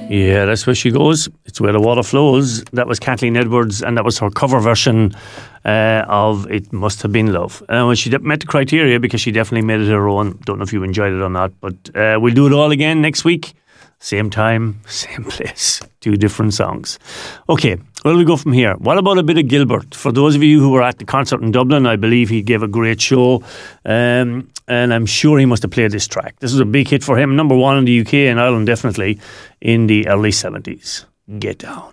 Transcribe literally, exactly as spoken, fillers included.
Yeah, that's where she goes. It's where the water flows. That was Kathleen Edwards, and that was her cover version uh, of It Must Have Been Love. And when she de- met the criteria, because she definitely made it her own. Don't know if you enjoyed it or not, but uh, we'll do it all again next week. Same time, same place. Two different songs. Okay, where do we go from here? What about a bit of Gilbert? For those of you who were at the concert in Dublin, I believe he gave a great show. Um, and I'm sure he must have played this track. This was a big hit for him. Number one in the U K and Ireland, definitely, in the early seventies. Get Down.